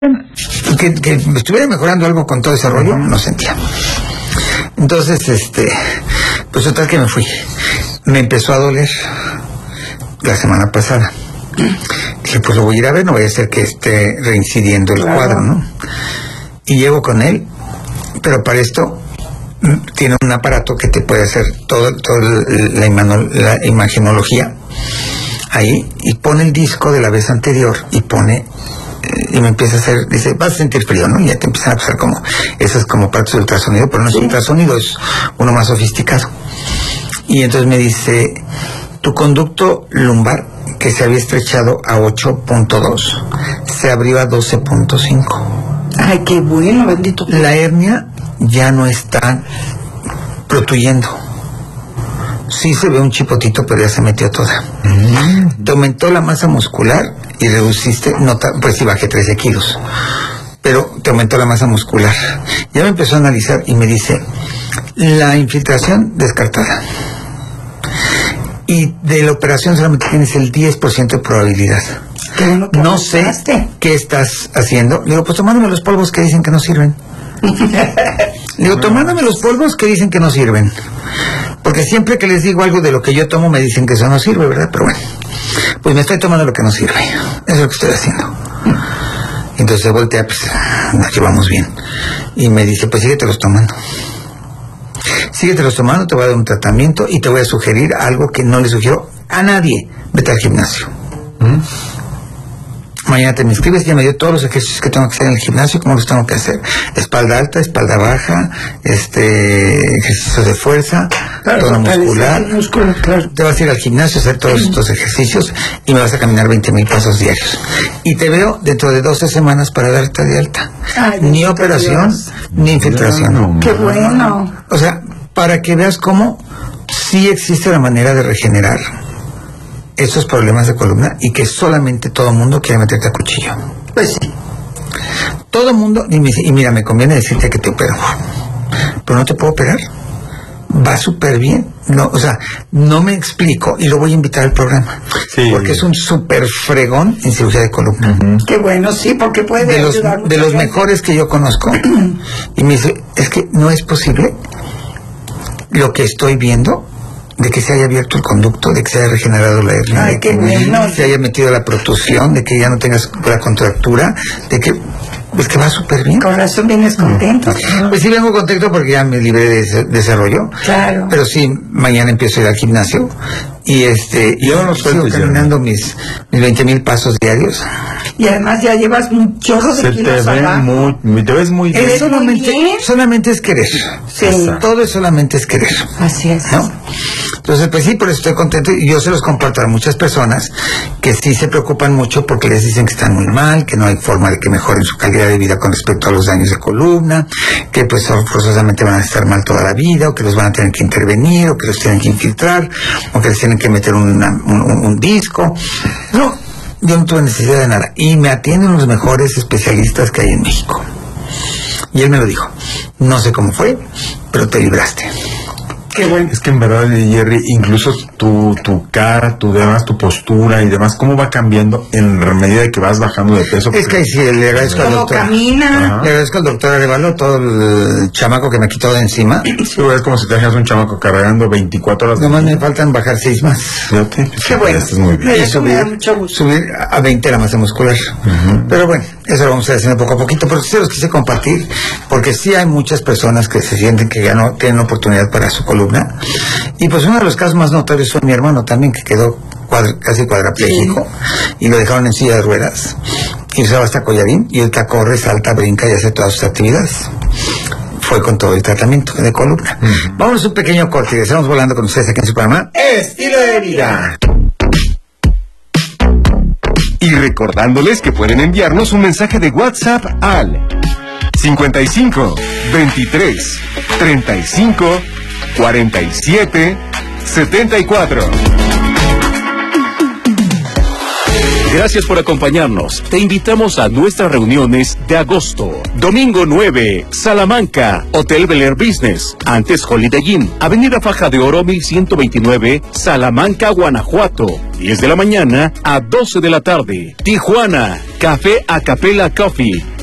que estuviera mejorando algo con todo ese rollo, no sentía. Entonces, pues total que me fui. Me empezó a doler la semana pasada. Dije, pues lo voy a ir a ver, no voy a hacer que esté reincidiendo el cuadro, ¿no? Y llego con él, pero para esto tiene un aparato que te puede hacer toda la imagenología ahí, y pone el disco de la vez anterior y pone, y me empieza a hacer, dice, vas a sentir frío, ¿no? Y ya te empiezan a pasar como esas como partes de ultrasonido, pero no es ultrasonido, es uno más sofisticado. Y entonces me dice, tu conducto lumbar, que se había estrechado a 8.2, se abrió a 12.5. Ay, qué bueno, bendito. La hernia ya no está protuyendo. Sí se ve un chipotito, pero ya se metió toda. Te aumentó la masa muscular y reduciste, pues sí bajé 13 kilos, pero te aumentó la masa muscular. Ya me empezó a analizar y me dice, la infiltración descartada. Y de la operación solamente tienes el 10% de probabilidad. No sé qué estás haciendo. Le digo, pues tomándome los polvos que dicen que no sirven. Le digo, tomándome los polvos que dicen que no sirven. Porque siempre que les digo algo de lo que yo tomo me dicen que eso no sirve, ¿verdad? Pero bueno, pues me estoy tomando lo que no sirve. Eso es lo que estoy haciendo. Entonces se voltea, pues nos llevamos bien. Y me dice, pues síguetelos tomando. Síguetelos tomando, te voy a dar un tratamiento y te voy a sugerir algo que no le sugiero a nadie. Vete al gimnasio. Mañana te me inscribes, ya me dio todos los ejercicios que tengo que hacer en el gimnasio, cómo los tengo que hacer. Espalda alta, espalda baja, ejercicios de fuerza, tono muscular. Claro. Te vas a ir al gimnasio a hacer todos estos ejercicios y me vas a caminar 20,000 pasos diarios. Y te veo dentro de 12 semanas para darte de alta. Ay, ni operación, ni infiltración. No, qué bueno. O sea, para que veas cómo sí existe la manera de regenerar estos problemas de columna y que solamente todo mundo quiere meterte a cuchillo. Pues sí. Todo mundo, y mira, me conviene decirte que te opero, pero no te puedo operar. Va súper bien. No, o sea, no me explico y lo voy a invitar al programa. Sí. Porque es un súper fregón en cirugía de columna. Qué bueno, sí, porque puede ayudar de los mejores que yo conozco. Y me dice, es que no es posible lo que estoy viendo, de que se haya abierto el conducto, de que se haya regenerado la hernia, de que se haya metido la protusión, de que ya no tengas la contractura, de que pues que va súper bien. Con razón vienes contento. Pues sí vengo contento porque ya me libré de ese rollo. Claro. Pero sí, mañana empiezo a ir al gimnasio y yo no estoy caminando mis 20,000 pasos diarios. Y además ya llevas un chorro de kilos abajo. Te ves muy bien. Solamente es querer. Sí. Todo solamente es querer. Así es. ¿No? Entonces, pues sí, por eso estoy contento y yo se los comparto a muchas personas que sí se preocupan mucho porque les dicen que están muy mal, que no hay forma de que mejoren su calidad de vida con respecto a los daños de columna, que pues forzosamente van a estar mal toda la vida, o que los van a tener que intervenir, o que los tienen que infiltrar, o que les tienen que meter un disco. No, yo no tuve necesidad de nada y me atienden los mejores especialistas que hay en México. Y él me lo dijo, no sé cómo fue, pero te libraste. Qué bueno. Es que en verdad, Jerry, incluso tu cara, tu postura y demás, cómo va cambiando en medida de que vas bajando de peso. Es que sí, le agradezco al doctor. Camina. Le agradezco al doctor Arevalo todo el chamaco que me quitó de encima. Sí, es como si te dejas un chamaco cargando 24 horas. Nomás me faltan bajar 6 más. Fíjate. Qué bueno. Estás muy bien. Y subir a 20 la masa muscular. Pero bueno, eso lo vamos a ir haciendo poco a poquito. Pero sí los quise compartir, porque sí hay muchas personas que se sienten que ya no tienen oportunidad para su columna. Y pues uno de los casos más notorios fue mi hermano también, que quedó casi cuadrapléjico, y lo dejaron en silla de ruedas y usaba hasta collarín, y ahorita corre, salta, brinca y hace todas sus actividades. Fue con todo el tratamiento de columna. Vamos a un pequeño corte y estamos volando con ustedes aquí en su programa Estilo de Vida. Y recordándoles que pueden enviarnos un mensaje de WhatsApp al 55 23 35 47 74. Gracias por acompañarnos. Te invitamos a nuestras reuniones de agosto. Domingo 9, Salamanca, Hotel Bel Air Business, antes Holiday Inn, Avenida Faja de Oro 1129, Salamanca, Guanajuato. 10 de la mañana a 12 de la tarde. Tijuana, Café Acapella Coffee.